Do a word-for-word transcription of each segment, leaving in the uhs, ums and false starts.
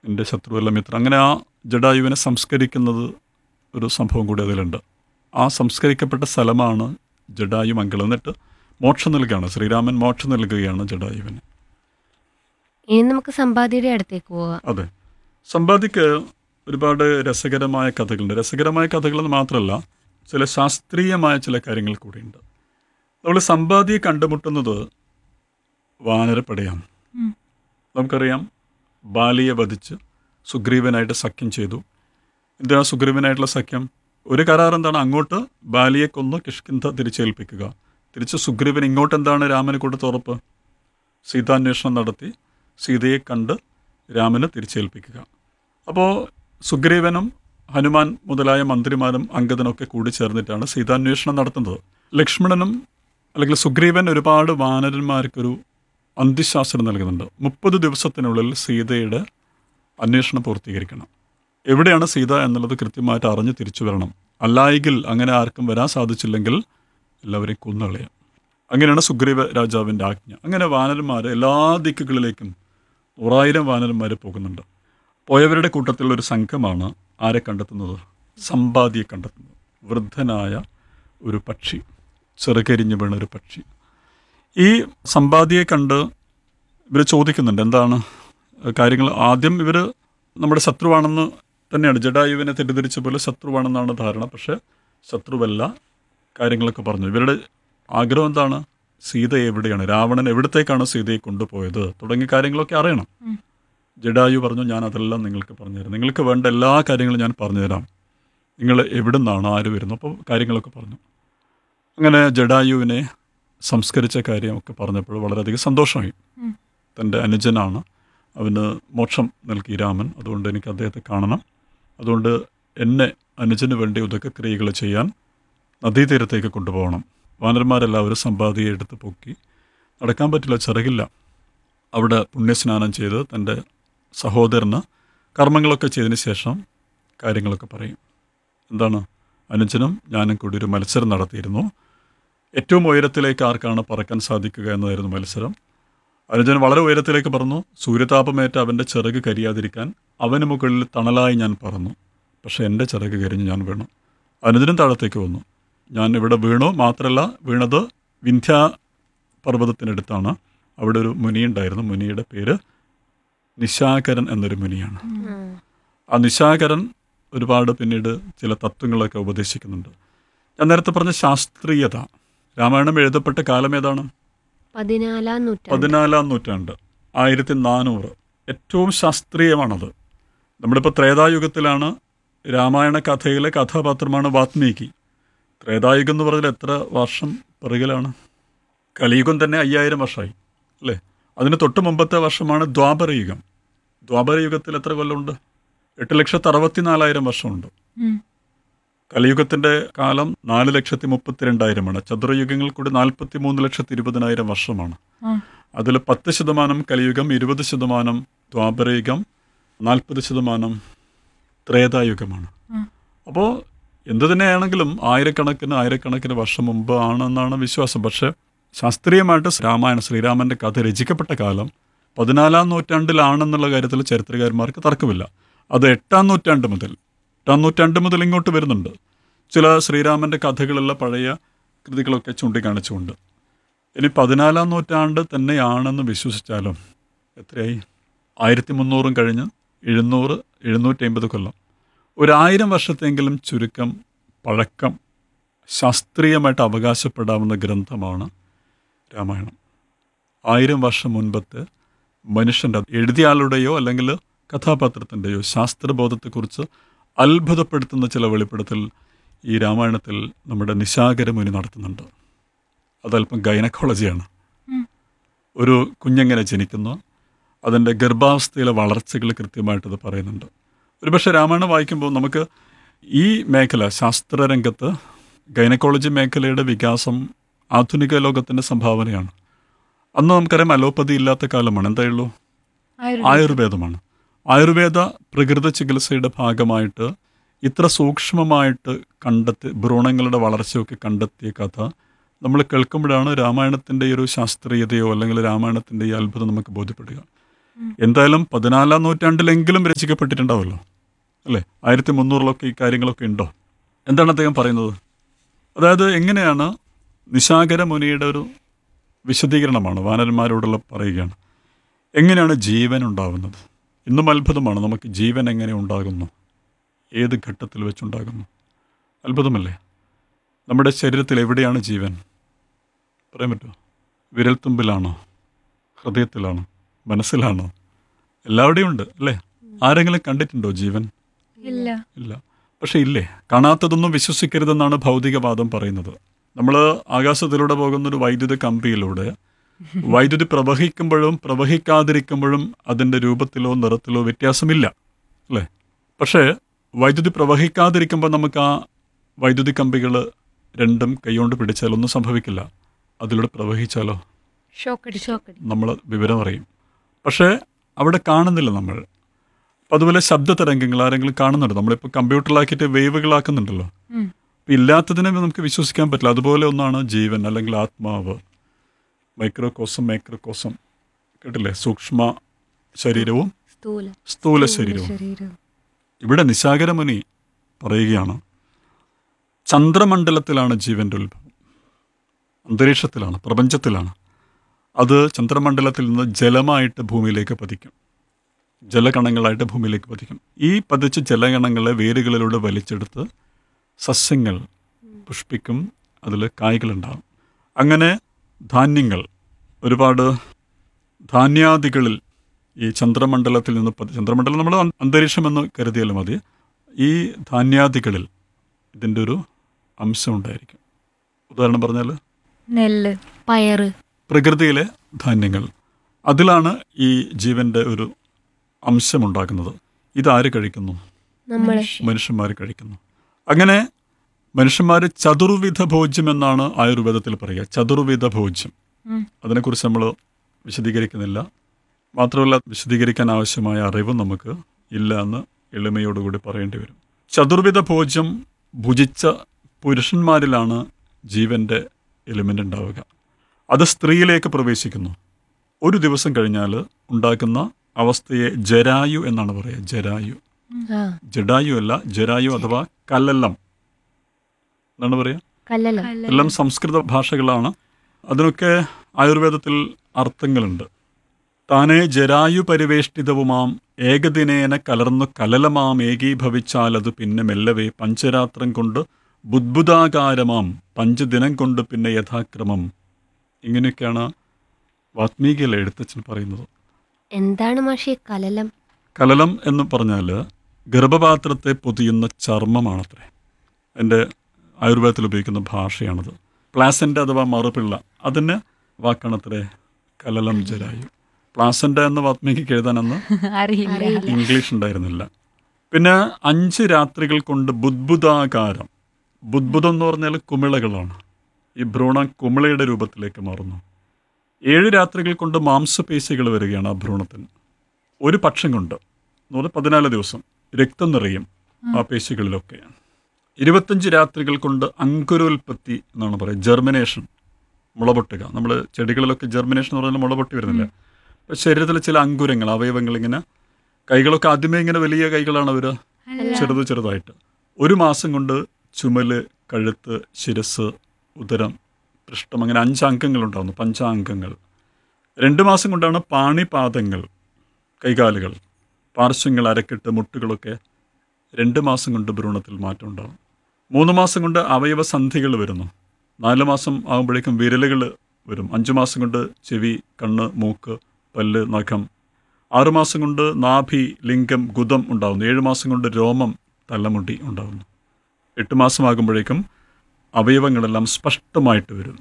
എൻ്റെ ശത്രുവല്ല മിത്രം. അങ്ങനെ ആ ജഡായുവിനെ സംസ്കരിക്കുന്നത് ഒരു സംഭവം കൂടി അതിലുണ്ട്. ആ സംസ്കരിക്കപ്പെട്ട സ്ഥലമാണ് ജഡായു മംഗലം. എന്നിട്ട് മോക്ഷം നൽകുകയാണ്, ശ്രീരാമൻ മോക്ഷം നൽകുകയാണ് ജഡായുവിന്. ഇനി നമുക്ക് സമ്പാദ്യയുടെ അടുത്തേക്ക് പോവാം. അതെ, സമ്പാദിക്ക് ഒരുപാട് രസകരമായ കഥകളുണ്ട്. രസകരമായ കഥകളെന്ന് മാത്രമല്ല, ചില ശാസ്ത്രീയമായ ചില കാര്യങ്ങൾ കൂടിയുണ്ട്. നമ്മൾ സമ്പാദിയെ കണ്ടുമുട്ടുന്നത് വാനരപ്പടയാണ്. നമുക്കറിയാം, ബാലിയെ വധിച്ച് സുഗ്രീവനായിട്ട് സഖ്യം ചെയ്തു. എന്താണ് സുഗ്രീവനായിട്ടുള്ള സഖ്യം? ഒരു കരാർ എന്താണ്? അങ്ങോട്ട് ബാലിയെ കൊന്ന് കിഷ്കിന്ധ തിരിച്ചേൽപ്പിക്കുക. തിരിച്ച് സുഗ്രീവൻ ഇങ്ങോട്ട് എന്താണ് രാമന് കൊടുത്ത ഉറപ്പ്? സീതാന്വേഷണം നടത്തി സീതയെ കണ്ട് രാമന് തിരിച്ചേൽപ്പിക്കുക. അപ്പോൾ സുഗ്രീവനും ഹനുമാൻ മുതലായ മന്ത്രിമാരും അംഗദനൊക്കെ കൂടി ചേർന്നിട്ടാണ് സീതാന്വേഷണം നടത്തുന്നത്. ലക്ഷ്മണനും അല്ലെങ്കിൽ സുഗ്രീവൻ ഒരുപാട് വാനരന്മാർക്കൊരു അന്ത്യശാസ്ത്രം നൽകുന്നുണ്ട്. മുപ്പത് ദിവസത്തിനുള്ളിൽ സീതയുടെ അന്വേഷണം പൂർത്തീകരിക്കണം. എവിടെയാണ് സീത എന്നുള്ളത് കൃത്യമായിട്ട് അറിഞ്ഞ് തിരിച്ചു വരണം. അല്ലായെങ്കിൽ അങ്ങനെ ആർക്കും വരാൻ സാധിച്ചില്ലെങ്കിൽ എല്ലാവരെയും കൊന്നുകളയാം. അങ്ങനെയാണ് സുഗ്രീവ രാജാവിൻ്റെ ആജ്ഞ. അങ്ങനെ വാനരന്മാർ എല്ലാ ദിക്കുകളിലേക്കും നൂറായിരം വാനരന്മാർ പോകുന്നുണ്ട്. പോയവരുടെ കൂട്ടത്തിലുള്ള ഒരു സംഘമാണ് ആരെ കണ്ടെത്തുന്നത്? സമ്പാദിയെ കണ്ടെത്തുന്നത്. വൃദ്ധനായ ഒരു പക്ഷി, ചെറുകരിഞ്ഞു വീണ ഒരു പക്ഷി. ഈ സമ്പാദിയെ കണ്ട് ഇവർ ചോദിക്കുന്നുണ്ട് എന്താണ് കാര്യങ്ങൾ. ആദ്യം ഇവർ നമ്മുടെ ശത്രുവാണെന്ന് തന്നെയാണ്, ജഡായുവിനെ തെറ്റിദ്ധരിച്ച പോലെ ശത്രുവാണെന്നാണ് ധാരണ. പക്ഷേ ശത്രുവല്ല, കാര്യങ്ങളൊക്കെ പറഞ്ഞു. ഇവരുടെ ആഗ്രഹം എന്താണ്? സീത എവിടെയാണ്, രാവണൻ എവിടത്തേക്കാണ് സീതയെ കൊണ്ടുപോയത് തുടങ്ങിയ കാര്യങ്ങളൊക്കെ അറിയണം. ജഡായു പറഞ്ഞു, ഞാൻ അതെല്ലാം നിങ്ങൾക്ക് പറഞ്ഞുതരാം, നിങ്ങൾക്ക് വേണ്ട എല്ലാ കാര്യങ്ങളും ഞാൻ പറഞ്ഞുതരാം, നിങ്ങൾ എവിടെ നിന്നാണ്, ആര് വരുന്നു, അപ്പോൾ കാര്യങ്ങളൊക്കെ പറഞ്ഞു. അങ്ങനെ ജഡായുവിനെ സംസ്കരിച്ച കാര്യമൊക്കെ പറഞ്ഞപ്പോൾ വളരെയധികം സന്തോഷമായി. തൻ്റെ അനുജനാണ്, അവന് മോക്ഷം നൽകി രാമൻ, അതുകൊണ്ട് എനിക്ക് അദ്ദേഹത്തെ കാണണം, അതുകൊണ്ട് എന്നെ അനുജന് വേണ്ടി ഉദകക്രിയകൾ ചെയ്യാൻ നദീതീരത്തേക്ക് കൊണ്ടുപോകണം. വാനരന്മാരെല്ലാവരും സമ്പാദിയെ എടുത്ത് പൊക്കി. നടക്കാൻ പറ്റില്ല, ചിറകില്ല. അവിടെ പുണ്യസ്നാനം ചെയ്ത് തൻ്റെ സഹോദരന് കർമ്മങ്ങളൊക്കെ ചെയ്തതിന് ശേഷം കാര്യങ്ങളൊക്കെ പറയും. എന്താണ്? അനുജനും ഞാനും കൂടി ഒരു മത്സരം നടത്തിയിരുന്നു. ഏറ്റവും ഉയരത്തിലേക്ക് ആർക്കാണ് പറക്കാൻ സാധിക്കുക എന്നതായിരുന്നു മത്സരം. അനുജൻ വളരെ ഉയരത്തിലേക്ക് പറന്നു. സൂര്യതാപമേറ്റ അവൻ്റെ ചിറക് കരിയാതിരിക്കാൻ അവന് മുകളിൽ തണലായി ഞാൻ പറന്നു. പക്ഷേ എൻ്റെ ചിറക് കരിഞ്ഞ് ഞാൻ വീണു. അനുജനും താഴത്തേക്ക് വന്നു. ഞാൻ ഇവിടെ വീണു. മാത്രമല്ല, വീണത് വിന്ധ്യാ പർവ്വതത്തിനടുത്താണ്. അവിടെ ഒരു മുനിയുണ്ടായിരുന്നു. മുനിയുടെ പേര് നിശാകരൻ എന്നൊരു മുനിയാണ്. ആ നിശാകരൻ ഒരുപാട് പിന്നീട് ചില തത്വങ്ങളൊക്കെ ഉപദേശിക്കുന്നുണ്ട്. ഞാൻ നേരത്തെ പറഞ്ഞ ശാസ്ത്രീയത. രാമായണം എഴുതപ്പെട്ട കാലം ഏതാണ്? പതിനാലാം നൂറ്റാണ്ട് പതിനാലാം നൂറ്റാണ്ട് ആയിരത്തി നാനൂറ്. ഏറ്റവും ശാസ്ത്രീയമാണത്. നമ്മളിപ്പോൾ ത്രേതായുഗത്തിലാണ്. രാമായണ കഥയിലെ കഥാപാത്രമാണ് വാത്മീകി. ത്രേതായുഗം എന്ന് പറഞ്ഞാൽ എത്ര വർഷം പിറകിലാണ്? കലിയുഗം തന്നെ അയ്യായിരം വർഷമായി അല്ലേ? അതിന് തൊട്ട് മുമ്പത്തെ വർഷമാണ് ദ്വാപരയുഗം. ദ്വാപരയുഗത്തിൽ എത്ര കൊല്ലമുണ്ട്? എട്ട് ലക്ഷത്തി അറുപത്തി നാലായിരം വർഷമുണ്ട്. കലിയുഗത്തിൻ്റെ കാലം നാല് ലക്ഷത്തി മുപ്പത്തി രണ്ടായിരമാണ്. ചതുരയുഗങ്ങൾ കൂടി നാൽപ്പത്തി മൂന്ന് ലക്ഷത്തി ഇരുപതിനായിരം വർഷമാണ്. അതിൽ പത്ത് ശതമാനം കലിയുഗം, ഇരുപത് ശതമാനം ദ്വാപരയുഗം, നാൽപ്പത് ശതമാനം ത്രേതായുഗമാണ്. അപ്പോൾ എന്തു തന്നെയാണെങ്കിലും ആയിരക്കണക്കിന് ആയിരക്കണക്കിന് വർഷം മുമ്പ് ആണെന്നാണ് വിശ്വാസം. പക്ഷേ ശാസ്ത്രീയമായിട്ട് രാമായണ ശ്രീരാമൻ്റെ കഥ രചിക്കപ്പെട്ട കാലം പതിനാലാം നൂറ്റാണ്ടിലാണെന്നുള്ള കാര്യത്തിൽ ചരിത്രകാരന്മാർക്ക് തർക്കമില്ല. അത് എട്ടാം നൂറ്റാണ്ട് മുതൽ എട്ടാം നൂറ്റാണ്ട് മുതൽ ഇങ്ങോട്ട് വരുന്നുണ്ട്. ചില ശ്രീരാമൻ്റെ കഥകളുള്ള പഴയ കൃതികളൊക്കെ ചൂണ്ടിക്കാണിച്ചുകൊണ്ട്. ഇനി പതിനാലാം നൂറ്റാണ്ട് തന്നെയാണെന്ന് വിശ്വസിച്ചാലും എത്രയായി? ആയിരത്തി മുന്നൂറും കഴിഞ്ഞ് എഴുന്നൂറ് എഴുന്നൂറ്റി അമ്പത് കൊല്ലം. ഒരായിരം വർഷത്തെങ്കിലും ചുരുക്കം പഴക്കം ശാസ്ത്രീയമായിട്ട് അവകാശപ്പെടാവുന്ന ഗ്രന്ഥമാണ് രാമായണം. ആയിരം വർഷം മുൻപത്തെ മനുഷ്യൻ്റെ, എഴുതിയ ആളുടെയോ അല്ലെങ്കിൽ കഥാപാത്രത്തിൻ്റെയോ ശാസ്ത്രബോധത്തെക്കുറിച്ച് അത്ഭുതപ്പെടുത്തുന്ന ചില വെളിപ്പെടുത്തൽ ഈ രാമായണത്തിൽ നമ്മുടെ നിശാകര മുനി നടത്തുന്നുണ്ട്. അതല്പം ഗൈനക്കോളജിയാണ്. ഒരു കുഞ്ഞെങ്ങനെ ജനിക്കുന്നു, അതിൻ്റെ ഗർഭാവസ്ഥയിലെ വളർച്ചകൾ കൃത്യമായിട്ടത് പറയുന്നുണ്ട്. ഒരുപക്ഷെ രാമായണം വായിക്കുമ്പോൾ നമുക്ക് ഈ മേഖല, ശാസ്ത്രരംഗത്ത് ഗൈനക്കോളജി മേഖലയുടെ വികാസം ആധുനിക ലോകത്തിൻ്റെ സംഭാവനയാണ്. അന്ന് നമുക്കറിയാം അലോപ്പതി ഇല്ലാത്ത കാലമാണ്. എന്തായുള്ളൂ? ആയുർവേദമാണ്. ആയുർവേദ പ്രകൃത ചികിത്സയുടെ ഭാഗമായിട്ട് ഇത്ര സൂക്ഷ്മമായിട്ട് കണ്ടെത്തി ഭ്രൂണങ്ങളുടെ വളർച്ചയൊക്കെ കണ്ടെത്തിയ കഥ നമ്മൾ കേൾക്കുമ്പോഴാണ് രാമായണത്തിൻ്റെ ഈ ഒരു ശാസ്ത്രീയതയോ അല്ലെങ്കിൽ രാമായണത്തിൻ്റെ ഈ അത്ഭുതം നമുക്ക് ബോധ്യപ്പെടുക. എന്തായാലും പതിനാലാം നൂറ്റാണ്ടിലെങ്കിലും രചിക്കപ്പെട്ടിട്ടുണ്ടാവുമല്ലോ അല്ലേ? ആയിരത്തി മുന്നൂറിലൊക്കെ ഈ കാര്യങ്ങളൊക്കെ ഉണ്ടോ? എന്താണ് അദ്ദേഹം പറയുന്നത്? അതായത് എങ്ങനെയാണ് നിശാകര മുനിയുടെ ഒരു വിശദീകരണമാണ് വാനരന്മാരോടുള്ള പറയുകയാണ്. എങ്ങനെയാണ് ജീവൻ ഉണ്ടാകുന്നത്? ഇന്നും അത്ഭുതമാണ് നമുക്ക് ജീവൻ എങ്ങനെ ഉണ്ടാകുന്നു, ഏത് ഘട്ടത്തിൽ വെച്ചുണ്ടാകുന്നു. അത്ഭുതമല്ലേ? നമ്മുടെ ശരീരത്തിൽ എവിടെയാണ് ജീവൻ? പറയാൻ പറ്റുമോ? വിരൽത്തുമ്പിലാണോ? ഹൃദയത്തിലാണോ? മനസ്സിലാണോ? എല്ലാവിടെയും ഉണ്ട് അല്ലേ? ആരെങ്കിലും കണ്ടിട്ടുണ്ടോ ജീവൻ? ഇല്ല. ഇല്ല. പക്ഷെ ഇല്ലേ, കാണാത്തതൊന്നും വിശ്വസിക്കരുതെന്നാണ് ഭൗതികവാദം പറയുന്നത്. നമ്മൾ ആകാശത്തിലൂടെ പോകുന്നൊരു വൈദ്യുത കമ്പിയിലൂടെ വൈദ്യുതി പ്രവഹിക്കുമ്പോഴും പ്രവഹിക്കാതിരിക്കുമ്പോഴും അതിൻ്റെ രൂപത്തിലോ നിറത്തിലോ വ്യത്യാസമില്ല അല്ലേ? പക്ഷേ വൈദ്യുതി പ്രവഹിക്കാതിരിക്കുമ്പോൾ നമുക്ക് ആ വൈദ്യുതി കമ്പികൾ രണ്ടും കൈകൊണ്ട് പിടിച്ചാൽ ഒന്നും സംഭവിക്കില്ല. അതിലൂടെ പ്രവഹിച്ചാലോ ഷോക്കടി ഷോക്കടി. നമ്മൾ വിവരം അറിയും. പക്ഷേ അവിടെ കാണുന്നില്ല നമ്മൾ. അപ്പം അതുപോലെ ശബ്ദ തരംഗങ്ങൾ ആരെങ്കിലും കാണുന്നുണ്ട്? നമ്മളിപ്പോൾ കമ്പ്യൂട്ടറിലാക്കിയിട്ട് വേവുകളാക്കുന്നുണ്ടല്ലോ. അപ്പം ഇല്ലാത്തതിനെ നമുക്ക് വിശ്വസിക്കാൻ പറ്റില്ല. അതുപോലെ ഒന്നാണ് ജീവൻ അല്ലെങ്കിൽ ആത്മാവ്. മൈക്രോകോസം മൈക്രോകോസം കേട്ടില്ലേ? സൂക്ഷ്മ ശരീരവും സ്ഥൂല സ്ഥൂല ശരീരവും. ശരീരം. ഇവിടെ നിശാകരമുനി പറയുകയാണ്, ചന്ദ്രമണ്ഡലത്തിലാണ് ജീവൻ്റെ ഉത്ഭവം, അന്തരീക്ഷത്തിലാണ്, പ്രപഞ്ചത്തിലാണ്. അത് ചന്ദ്രമണ്ഡലത്തിൽ നിന്ന് ജലമായിട്ട് ഭൂമിയിലേക്ക് പതിക്കും, ജലകണങ്ങളായിട്ട് ഭൂമിയിലേക്ക് പതിക്കും. ഈ പതിച്ച ജലകണങ്ങളെ വേരുകളിലൂടെ വലിച്ചെടുത്ത് സസ്യങ്ങൾ പുഷ്പിക്കും, അതിൽ കായ്കളുണ്ടാകും. അങ്ങനെ ധാന്യങ്ങൾ, ഒരുപാട് ധാന്യാദികളിൽ ഈ ചന്ദ്രമണ്ഡലത്തിൽ നിന്ന് പതി ചന്ദ്രമണ്ഡലം നമ്മൾ അന്തരീക്ഷമെന്ന് കരുതിയാലും മതി. ഈ ധാന്യാദികളിൽ ഇതിൻ്റെ ഒരു അംശം ഉണ്ടായിരിക്കും. ഉദാഹരണം പറഞ്ഞാൽ നെല്ല്, പയറ്, പ്രകൃതിയിലെ ധാന്യങ്ങൾ, അതിലാണ് ഈ ജീവൻ്റെ ഒരു അംശമുണ്ടാക്കുന്നത്. ഇതാര് കഴിക്കുന്നു? നമ്മള് മനുഷ്യന്മാർ കഴിക്കുന്നു. അങ്ങനെ മനുഷ്യന്മാർ ചതുർവിധ ഭോജ്യം എന്നാണ് ആയുർവേദത്തിൽ പറയുക. ചതുർവിധ ഭോജ്യം, അതിനെക്കുറിച്ച് നമ്മൾ വിശദീകരിക്കുന്നില്ല. മാത്രമല്ല, വിശദീകരിക്കാൻ ആവശ്യമായ അറിവ് നമുക്ക് ഇല്ല എന്ന് എളിമയോടുകൂടി പറയേണ്ടി വരും. ചതുർവിധ ഭോജ്യം ഭുജിച്ച പുരുഷന്മാരിലാണ് ജീവൻ്റെ എലിമെൻ്റ് ഉണ്ടാവുക. അത് സ്ത്രീയിലേക്ക് പ്രവേശിക്കുന്നു. ഒരു ദിവസം കഴിഞ്ഞാൽ ഉണ്ടാക്കുന്ന അവസ്ഥയെ ജരായു എന്നാണ് പറയുക. ജരായു, ആ ജഡായു അല്ല, ജരായു അഥവാ കല്ലല്ലം എന്നാണ് പറയുക. കല്ലല എല്ലാം സംസ്കൃത ഭാഷകളാണ്. അതിനൊക്കെ ആയുർവേദത്തിൽ അർത്ഥങ്ങളുണ്ട്. താനേ ജരായു പരിവേഷ്ടിതവുമാം ഏകദിനേന കലർന്നു കലലമാം ഏകീഭവിച്ചാലത് പിന്നെ മെല്ലവേ പഞ്ചരാത്രം കൊണ്ട് ബുദ്ബുദാകാരമാം പഞ്ചദിനം കൊണ്ട് പിന്നെ യഥാക്രമം. ഇങ്ങനെയൊക്കെയാണ് വാത്മീകിയിലെ എഴുത്തച്ഛൻ പറയുന്നത്. എന്താണ് മാഷി കലലം? കലലം എന്ന് പറഞ്ഞാൽ ഗർഭപാത്രത്തെ പൊതിയുന്ന ചർമ്മമാണത്രേ. എൻ്റെ ആയുർവേദത്തിൽ ഉപയോഗിക്കുന്ന ഭാഷയാണത്. പ്ലാസൻ്റ അഥവാ മറുപിള്ള, അതിന് വാക്കാണത്രേ കലലം ജരായു. പ്ലാസൻ്റ എന്ന് വാത്മീകിക്ക് എഴുതാനെന്ന് അറിയില്ല. ഇംഗ്ലീഷ് ഉണ്ടായിരുന്നില്ല. പിന്നെ അഞ്ച് രാത്രികൾ കൊണ്ട് ബുദ്ബുദാകാരം. ബുദ്ബുദം എന്ന് പറഞ്ഞാൽ കുമിളകളാണ്. ഈ ഭ്രൂണം കുമിളയുടെ രൂപത്തിലേക്ക് മാറുന്നു. ഏഴ് രാത്രികൾ കൊണ്ട് മാംസപേശികൾ വരികയാണ് ആ ഭ്രൂണത്തിന്. ഒരു പക്ഷം കൊണ്ട് എന്ന് പറഞ്ഞാൽ പതിനാല് ദിവസം രക്തം നിറയും ആ പേശികളിലൊക്കെ. ഇരുപത്തഞ്ച് രാത്രികൾ കൊണ്ട് അങ്കുരോൽപത്തി എന്നാണ് പറയുക, ജെർമിനേഷൻ, മുളപൊട്ടുക. നമ്മൾ ചെടികളിലൊക്കെ ജെർമിനേഷൻ എന്ന് പറഞ്ഞാൽ മുളപൊട്ടി വരുന്നില്ല. അപ്പം ശരീരത്തിലെ ചില അങ്കുരങ്ങൾ, അവയവങ്ങൾ ഇങ്ങനെ, കൈകളൊക്കെ ആദ്യമേ ഇങ്ങനെ വലിയ കൈകളാണ് അവർ, ചെറുത് ചെറുതായിട്ട്. ഒരു മാസം കൊണ്ട് ചുമല്, കഴുത്ത്, ശിരസ്, ഉദരം, പൃഷ്ഠം, അങ്ങനെ അഞ്ച് അംഗങ്ങളുണ്ടാകുന്നു, പഞ്ചാംഗങ്ങൾ. രണ്ട് മാസം കൊണ്ടാണ് പാണിപാദങ്ങൾ, കൈകാലുകൾ, പാർശ്വങ്ങൾ, അരക്കെട്ട്, മുട്ടുകളൊക്കെ രണ്ട് മാസം കൊണ്ട് ഭ്രൂണത്തിൽ മാറ്റം ഉണ്ടാകും. മൂന്ന് മാസം കൊണ്ട് അവയവസന്ധികൾ വരുന്നു. നാല് മാസം ആകുമ്പോഴേക്കും വിരലുകൾ വരും. അഞ്ച് മാസം കൊണ്ട് ചെവി, കണ്ണ്, മൂക്ക്, പല്ല്, നഖം. ആറുമാസം കൊണ്ട് നാഭി, ലിംഗം, ഗുദം ഉണ്ടാകുന്നു. ഏഴ് മാസം കൊണ്ട് രോമം, തലമുടി ഉണ്ടാകുന്നു. എട്ട് മാസമാകുമ്പോഴേക്കും അവയവങ്ങളെല്ലാം സ്പഷ്ടമായിട്ട് വരും.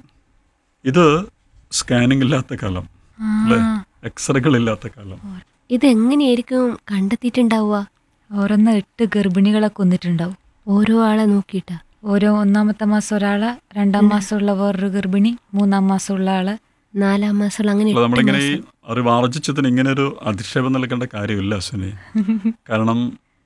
ഇത് സ്കാനിങ് ഇല്ലാത്ത കാലം അല്ലേ? എക്സ്റേകളില്ലാത്ത കാലം. ഇതെങ്ങനെയായിരിക്കും കണ്ടെത്തിയിട്ടുണ്ടാവുക? ഓരോന്ന് എട്ട് ഗർഭിണികളെ കൊന്നിട്ടുണ്ടാവും. ഓരോ ആളെ നോക്കിയിട്ടാ? ഓരോ ഒന്നാമത്തെ മാസം ഒരാളെ, രണ്ടാം മാസമുള്ള വേറൊരു ഗർഭിണി, മൂന്നാം മാസമുള്ള ആള്, നാലാം മാസമുള്ള, അങ്ങനെ അല്ല, എട്ട് നമ്മളിങ്ങനെ ഈ മാസം. അറിവ് ആർജിച്ചതിന് ഇങ്ങനെ ഒരു അധിക്ഷേപം നൽകേണ്ട കാര്യമില്ല അശ്വിനി. കാരണം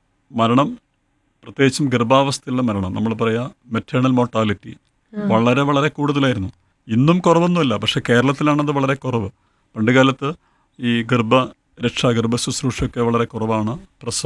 മരണം, പ്രത്യേകിച്ചും ഗർഭാവസ്ഥയിലുള്ള മരണം, നമ്മൾ പറയാ മെറ്റേണൽ മോർട്ടാലിറ്റി വളരെ വളരെ കൂടുതലായിരുന്നു. ഇന്നും കുറവൊന്നുമില്ല, പക്ഷെ കേരളത്തിലാണത് വളരെ കുറവ്. പണ്ട് കാലത്ത് ഈ ഗർഭ രക്ഷാഗർഭ ശുശ്രൂഷയൊക്കെ വളരെ കുറവാണ്. പ്രസവ